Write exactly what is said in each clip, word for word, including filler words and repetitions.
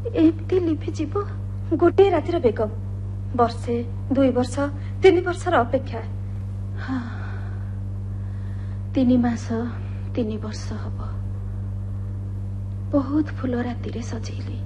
एमती लिभिजीव गोटे रातिर बेगम वर्षे दुई वर्ष तीन वर्षर अपेक्षा हाँ तीन मास तीन वर्ष हब बहुत फूल राति सजेली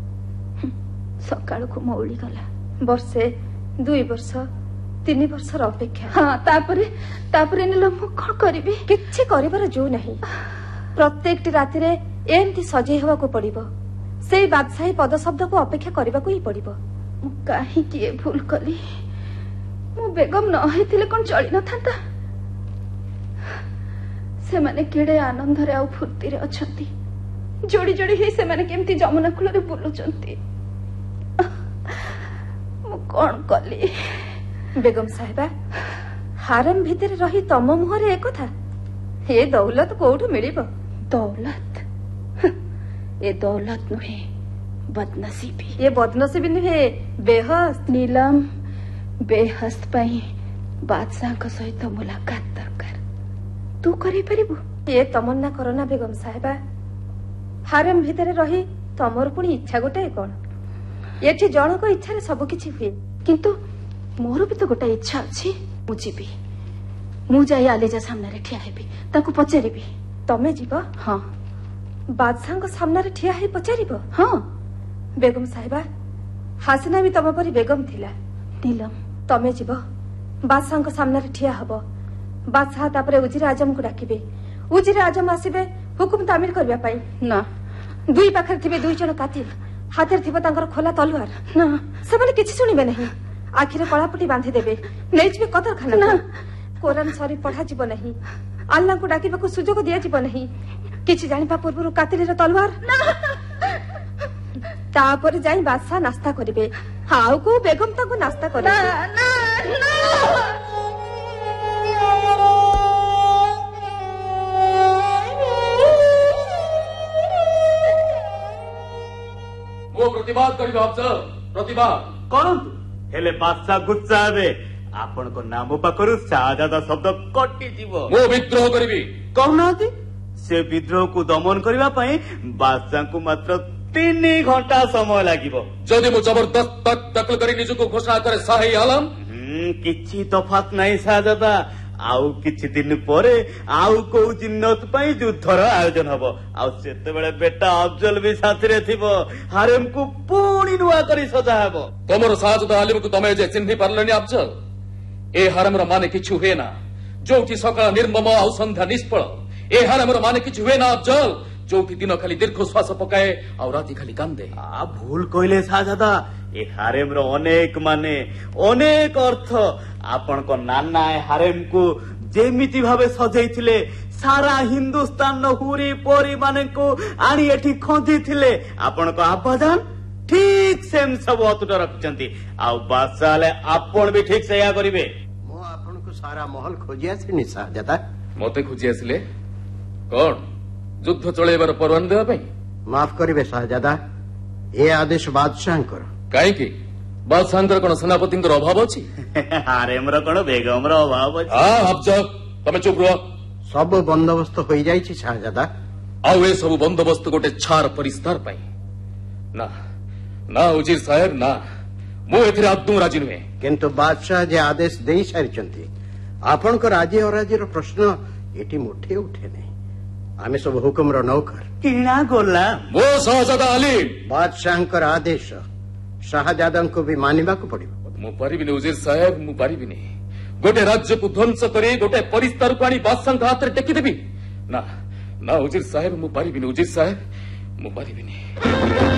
सकाळ को मौली गला वर्षे दुई वर्ष तीन वर्षर अपेक्षा हाँ तापरे तापरे नीलम मु कौन करिबी किछि करिबार जो नहीं प्रत्येक रातिरे एमती सजे हवाको पड़िबो सेई बादशाही पद शब्द को अपेक्षा करबाको ही पड़िबो मु काहे किए भूल कली मु बेगम न हेतिले कोन चली न थांता से माने केडे आनंद रे आ फुर्ती रे अछंती जोड़ी जोड़ी हे से माने केमती जमुना कूल रे बुलुचंती मु कोन कली बेगम साहेबा हारम भीतर रही तम मुहरे एक था ए दौलत कोठु मिलिबो दौलत ए दौलत नुहे बदनसीबी ये बदनसीबी नुहे बेहस्त नीलम बेहस्त पई बादशाह का सहित मुलाकात दरकार तू करि परिबु ये तमन्ना करना बेगम साहेबा हारम भीतर रही तमर पुणी इच्छा गोटे कोन एठी जनक इच्छा रे सब किछि हुए किंतु मोर भी तो गोटे इच्छा अच्छी मु जीबी मु जाई आलेजा सामने रे ठिया हेबी ताकू पचारिबी तमे जीव हाँ बादशाह सामने रे ठिया हे पचारिबो हाँ बेगम साहेबा हासिना भी तम परी बेगम थिला नीलम तमे जीव बादशाह सामने रे ठिया हबो बादशाह तापरे उजिर आजम को डाकिबे उजिर आजम आसीबे हुकुम तामिल करबा पई ना दुई पाखर थिबे दुई जण कातिल हाथेर थिबो तांकर खोला तलवार ना सबले किछि सुनिबे नहीं आखिरे कଳାपटी बांधी देबे नेइजबे कतर खाना ना कुरान शरीफ पढ़ा जीव नहीं अल्लाह को डाकिबाकू सुजोग दिया जीव नहीं किछि जानिबा पूर्वरु कातिलेर तलवार तापर जाई बादशाह नास्ता करिबे हाउ को बेगम ताको नास्ता करिबे ना ना ना वो प्रतिवाद करिबे अफसर प्रतिवाद करंतु हेले बादशाह गुस्सा हेबे आपण को नाम पाखरु शाहजादा शब्द कटि जीवो वो विद्रोह करिबी कहनाती से विद्रोह को दमन करबा पई बादशाह को मात्र तीन घंटा समय लागिबो जदि मु जबरदस्त तक दखल करी निजको घोषणा करे शाही आलम किछि तफात नाही शाहजादा आउ किछि दिन परे आउ को जिन्नत पई युद्धर आयोजन हबो आउ सेते बेले बेटा अफजल भी साथी रे थिबो हारेम को पूरी नुआ करी सजा हबो तमरो शाहजादा आलिम को तमे जे चिन्हि पारलनी अफजल ए हारमर माने किछु हुए ना जोठी सकाळ निर्मम आउ संध्या निष्फल ए हारमर माने किछु हुए ना अफजल जोठी दिन खाली दीर्घ श्वास पकाए आउ राति खाली कांदे आ भूल कइले शाहजादा ए हारेम रो अनेक माने अनेक अर्थ आपण को नाना ए हारेम को जेमिति भाबे सजेइथिले सारा हिंदुस्तान न हुरी परी माने को आनी एठी खोंदी थिले आपण को आबादान ठीक सेम सब अतुट रखचंती आ बादशाहले आपण भी ठीक से या करिवे मो आपण को सारा महल खोजी आसिनी शाहजादा मते खोजी आसिले कोन युद्ध चलेबार परवान देबा पई माफ करिवे शाहजादा ए आदेश बादशाह कर काई की बादशाह कोन सेनापति अभाव अछि हारेम रो कोन बेगम रो अभाव अछि हां अफजल तमे चुप रहो सब बंदोबस्त होई जाई छी शाहजादा आउ ए सब बंदोबस्त गोटे छार परिस्तार पई ना ना उजिर साहेब ना मु एथिरे आदू राजी नुहे किंतु बादशाह जे आदेश देई सारिचंती आपण को राजी अराजी रो प्रश्न एटी मुठे उठे नहीं आमे सब हुकुम रो नौकर किणा गोला मो शाहजादा अली बादशाह कर आदेश शाहजादा को भी मानिबा को पड़िबो मु परिबिनी उजिर साहेब मु परिबिनी गोटे राज्य को ध्वंस करे गोटे परिस्तार को आनी बादशाह हाथ रे टेकी देबी ना ना उजिर साहेब मु परिबिनी उजिर साहेब मु परिबिनी